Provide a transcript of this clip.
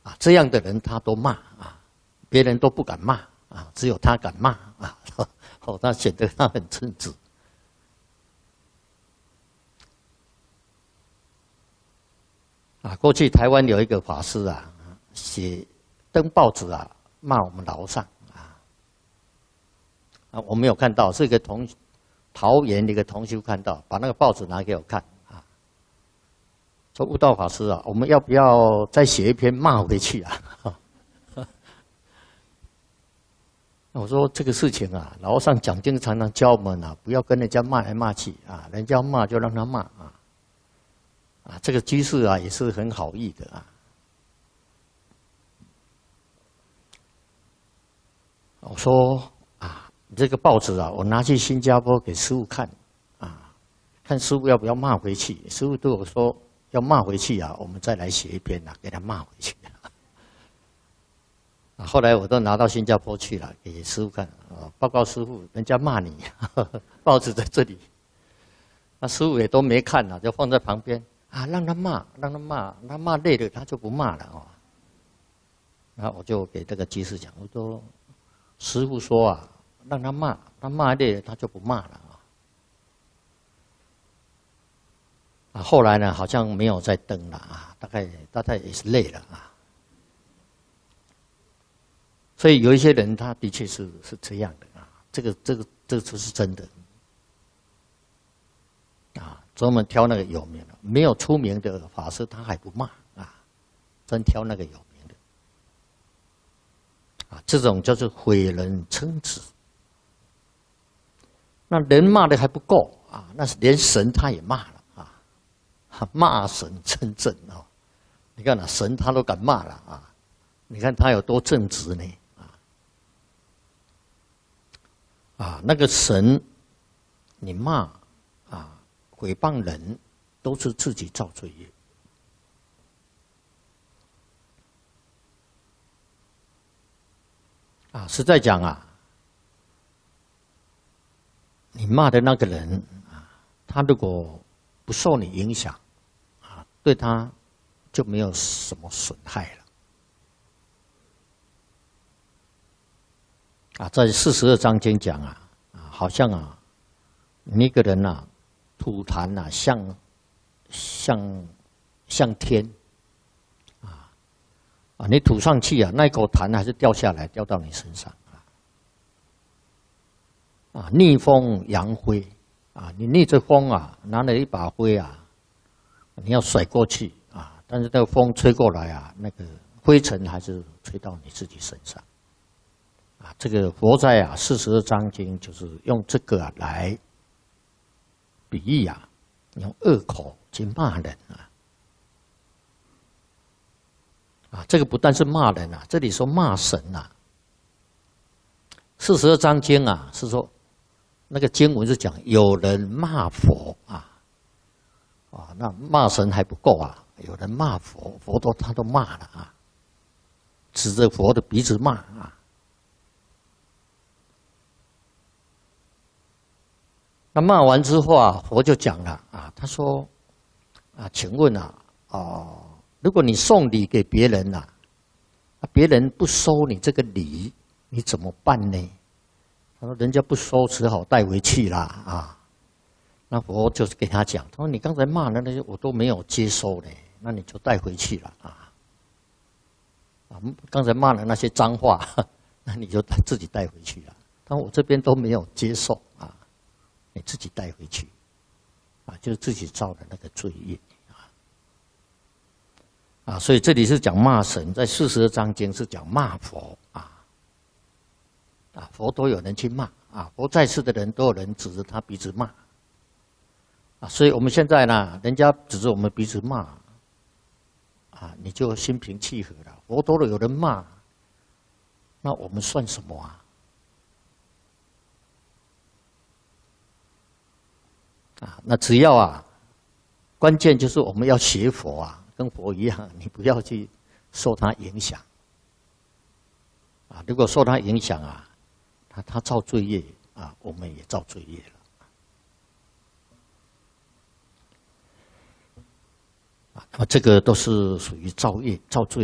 啊，这样的人他都骂啊，别人都不敢骂啊，只有他敢骂啊，哦，他显得他很称职。啊，过去台湾有一个法师啊，登报纸啊，骂我们楼上啊，我没有看到，是一个桃园的一个同修看到，把那个报纸拿给我看啊，说悟道法师啊，我们要不要再写一篇骂回去啊？我说这个事情啊，楼上讲经常常教我们啊，不要跟人家骂来骂去啊，人家骂就让他骂啊。啊，这个居士啊也是很好意的啊。我说啊，你这个报纸啊，我拿去新加坡给师父看啊，看师父要不要骂回去。师父对我说要骂回去啊，我们再来写一篇啊，给他骂回去。啊，后来我都拿到新加坡去了，给师父看啊，报告师父，人家骂你，报纸在这里。那师父也都没看啊，就放在旁边。啊，让他骂，让他骂，他骂累了，他就不骂了哦。然后我就给这个居士讲，我说师父说啊，让他骂，他骂累了，他就不骂了啊。啊，后来呢，好像没有再登了啊，大概也是累了啊。所以有一些人，他的确是这样的啊，这个就是真的。啊，专门挑那个有名的，没有出名的法师他还不骂啊，专挑那个有名的。啊，这种叫做毁人称职。那人骂的还不够啊，那是连神他也骂了啊，骂神称正哦。你看啊，神他都敢骂了啊，你看他有多正直呢啊，那个神你骂啊。诽谤人都是自己造罪业啊！实在讲啊，你骂的那个人啊，他如果不受你影响啊，对他就没有什么损害了啊！在42章经讲啊，好像啊，你一个人啊。吐痰啊，像天，你吐上去啊，那一口痰还是掉下来，掉到你身上啊，逆风扬灰啊，你逆着风啊，拿了一把灰啊，你要甩过去啊，但是那个风吹过来啊，那个灰尘还是吹到你自己身上啊。这个佛在啊42章经就是用这个啊来。比喻啊，用恶口去骂人啊，这个不但是骂人啊，这里说骂神啊。42章经啊，是说那个经文是讲有人骂佛啊，那骂神还不够啊，有人骂佛，佛他都骂了啊，指着佛的鼻子骂啊。那骂完之后啊，佛就讲了啊，他说啊，请问啊，如果你送礼给别人呐，别人不收你这个礼，你怎么办呢？他说人家不收，只好带回去啦啊。那佛就是给他讲，他说你刚才骂的那些我都没有接收呢，那你就带回去了啊。刚才骂的那些脏话，那你就自己带回去了。但我这边都没有接受啊。你自己带回去，啊，就是自己造的那个罪业，啊，所以这里是讲骂神，在42章经是讲骂佛，佛都有人去骂，佛在世的人都有人指着他鼻子骂，所以我们现在呢，人家指着我们鼻子骂，你就心平气和了。佛都有人骂，那我们算什么啊？那只要啊，关键就是我们要学佛啊，跟佛一样，你不要去受他影响如果受他影响啊，他造罪业啊，我们也造罪业了那么这个都是属于造业、造罪。